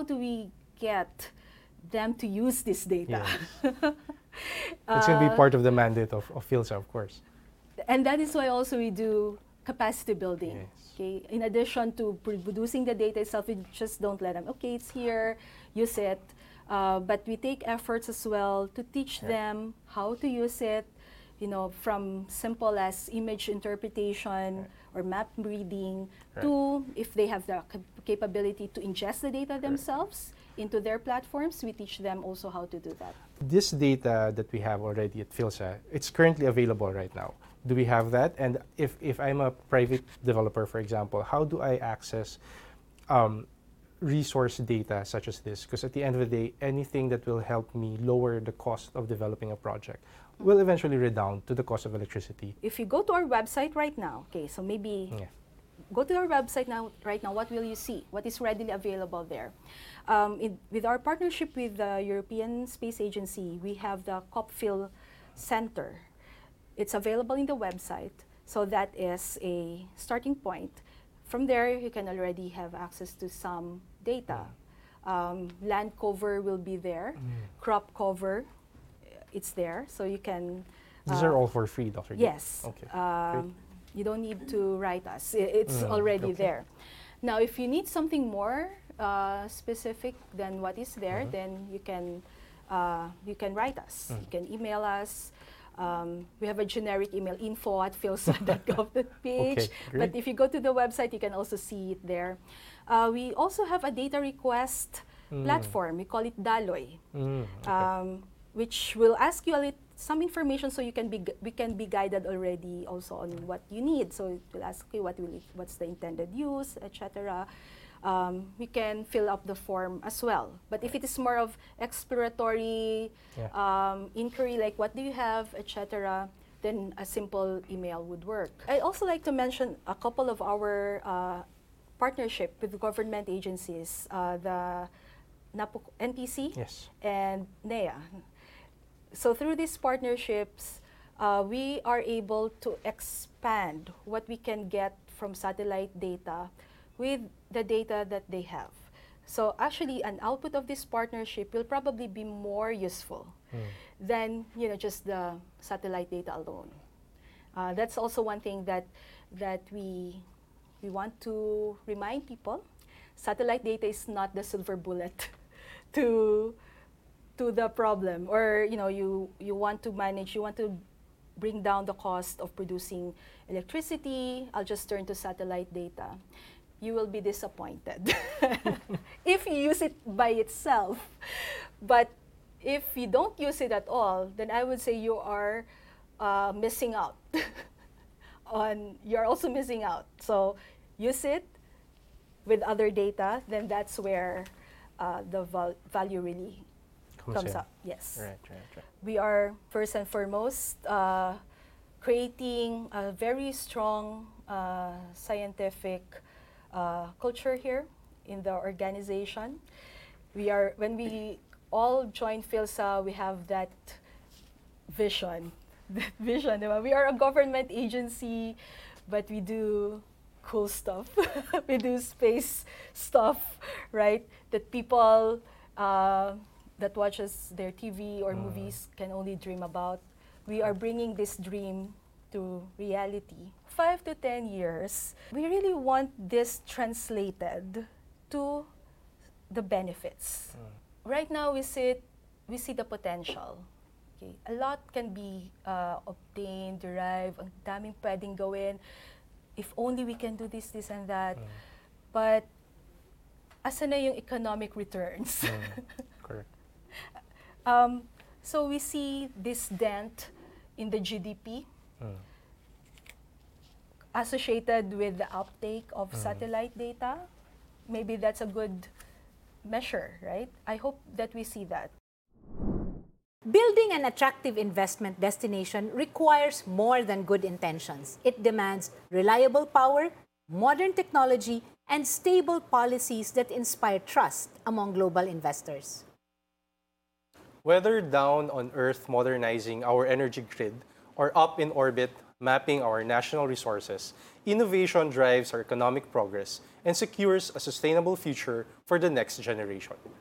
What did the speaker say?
how do we get them to use this data? Yes. It's going to be part of the mandate of PhilSA, of course. And that is why also we do capacity building. Yes. Okay, in addition to producing the data itself, we just don't let them, okay, it's here, use it. But we take efforts as well to teach them how to use it, you know, from simple as image interpretation or map reading to, if they have the capability to ingest the data themselves into their platforms, we teach them also how to do that. This data that we have already at PhilSA, it's currently available right now. Do we have that? And if I'm a private developer, for example, how do I access resource data such as this? Because at the end of the day, anything that will help me lower the cost of developing a project will eventually redound to the cost of electricity. If you go to our website right now, okay, so maybe go to our website right now, what will you see? What is readily available there? With our partnership with the European Space Agency, we have the COPFIL Center. It's available in the website, so that is a starting point. From there, you can already have access to some data. Land cover will be there, crop cover, it's there, so you can... These are all for free, Dr. Yes. Okay. You don't need to write us. It's already there. Now, if you need something more specific than what is there, then you can write us. You can email us. We have a generic email, info@philsa.gov.ph. But if you go to the website, you can also see it there. We also have a data request platform. We call it Daloy, which will ask you some information, so we can be guided already also on what you need. So it will ask you what's the intended use, etc. We can fill up the form as well. But if it is more of exploratory inquiry, like what do you have, etc., then a simple email would work. I'd also like to mention a couple of our partnership with government agencies, the NPC and NEA. So through these partnerships, we are able to expand what we can get from satellite data with the data that they have. So actually, an output of this partnership will probably be more useful than just the satellite data alone. That's also one thing that we want to remind people. Satellite data is not the silver bullet to the problem, or you want to bring down the cost of producing electricity. I'll just turn to satellite data. You will be disappointed if you use it by itself. But if you don't use it at all, then I would say you are missing out. You're also missing out. So use it with other data, then that's where the value really comes up. Yes. Right. We are first and foremost creating a very strong scientific culture here in the organization. When we all join PhilSA, we have that vision. We are a government agency, but we do cool stuff. We do space stuff, right? That people that watches their TV or movies can only dream about. We are bringing this dream to reality. 5 to 10 years, we really want this translated to the benefits. Right now, we see the potential. Okay. A lot can be obtained, derived, ang daming pwedeng gawin. If only we can do this, this, and that. But, asa na yung economic returns? Correct. So we see this dent in the GDP associated with the uptake of satellite data. Maybe that's a good measure, right? I hope that we see that. Building an attractive investment destination requires more than good intentions. It demands reliable power, modern technology, and stable policies that inspire trust among global investors. Whether down on Earth modernizing our energy grid or up in orbit mapping our national resources, innovation drives our economic progress and secures a sustainable future for the next generation.